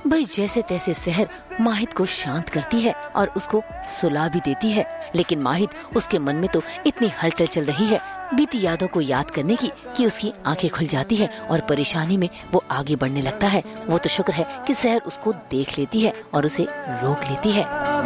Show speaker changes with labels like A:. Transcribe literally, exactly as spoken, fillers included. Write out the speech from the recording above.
A: भाई जैसे तैसे सहर माहित को शांत करती है और उसको सुला भी देती है, लेकिन माहित उसके मन में तो इतनी हलचल चल रही है बीती यादों को याद करने की कि उसकी आंखें खुल जाती है और परेशानी में वो आगे बढ़ने लगता है। वो तो शुक्र है कि सहर उसको देख लेती है और उसे रोक लेती है।